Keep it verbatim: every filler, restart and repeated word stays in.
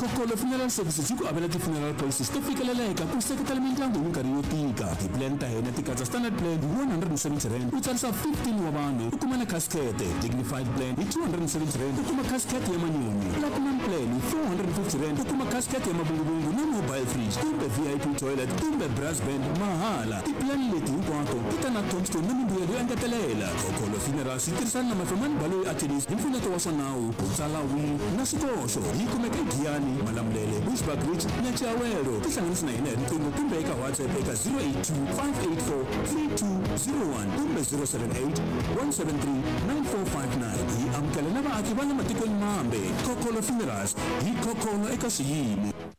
Kokolo Funeral Services yi ku avela ti-funeral policies to fikeleleka ku seketela mindyangu hi minkarhi yo tika. Ti-plan ta hina ti katsa standard plan hi one hundred seventy rand u tsarisa fifteen wa vanhu u kuma na casket. Dignified plan hi two hundred seventy rand u kuma casket ya manyoni. Platinum plan hi four hundred fifty rand u kuma casket ya mabungubungu na mobile fridge kumbe V I P toilet kumbe brass band mahala. Ti-plan leti hinkwato ti ta na tombstone na mimbuyelo yo engetelela. Kokolo Funerals yi tirhisana na mafemani baloyi atleast hi mpfuneto wa swa nawu ku tsala wini na swikoxo. Yi kumeka eGiyani, Malamulele, Bushbuckridge na Chiawelo. Tihlanganisa na hina hi riqingho kumbe eka WhatsApp eka zero eight two five eight four three two zero one kumbe zero seven eight one seven three nine four five nine. Hi amukela na vaaki va le matikweni mambe. Kokolo Funerals hi kokolo eka swiyimo.